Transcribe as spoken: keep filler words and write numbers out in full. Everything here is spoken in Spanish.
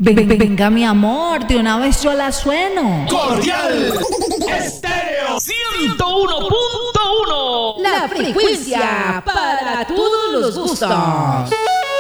Ven, ven, venga, mi amor, de una vez yo la sueno. Cordial Estéreo ciento uno punto uno. La frecuencia para todos los gustos.